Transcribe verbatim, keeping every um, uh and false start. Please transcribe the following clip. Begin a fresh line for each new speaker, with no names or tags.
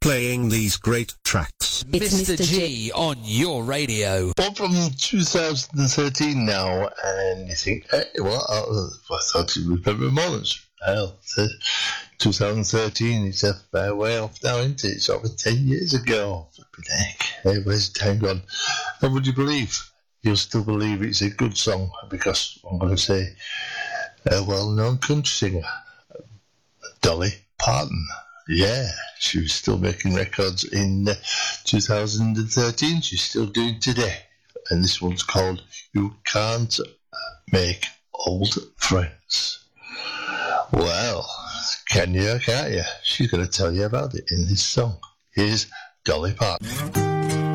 playing these great tracks.
It's Mister G on your radio.
One from two thousand thirteen now, and you think, hey, well, I, I thought it was Pepper Mullins. Well, two thousand thirteen, it's a fair way off now, isn't it? It's over ten years ago. Flipping heck. Hey, where's the time gone? And would you believe? You'll still believe it's a good song, because I'm going to say a well-known country singer, Dolly Parton. Yeah, she was still making records in uh, two thousand thirteen. She's still doing today. And this one's called You Can't Make Old Friends. Well, can you, can't you? She's going to tell you about it in this song. Here's Dolly Parton.